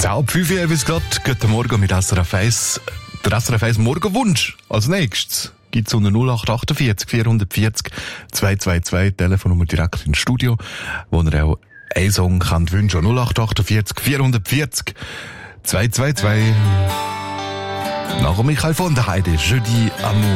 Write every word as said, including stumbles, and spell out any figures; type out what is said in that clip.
Ciao, fünf Uhr bis gerade. Guten Morgen mit S R F eins. Der S R F eins Morgenwunsch. Als nächstes gibt's unter null acht achtundvierzig vierhundertvierzig zweihundertzweiundzwanzig Telefonnummer direkt ins Studio, wo ihr auch einen Song könnt wünschen. null acht achtundvierzig vierhundertvierzig zweihundertzweiundzwanzig. Nach Michael von der Heide, Jeudi Amour.